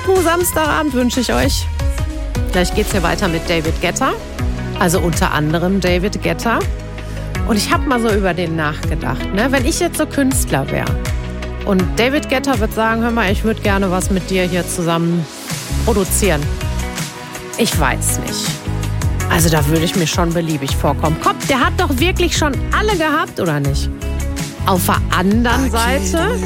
guten Samstagabend wünsche ich euch. Gleich geht's hier weiter mit David Guetta. Also unter anderem David Guetta. Und ich habe mal so über den nachgedacht, ne? Wenn ich jetzt so Künstler wäre und David Guetta wird sagen, hör mal, ich würde gerne was mit dir hier zusammen produzieren. Ich weiß nicht. Also da würde ich mir schon beliebig vorkommen. Komm, der hat doch wirklich schon alle gehabt, oder nicht? Auf der anderen Seite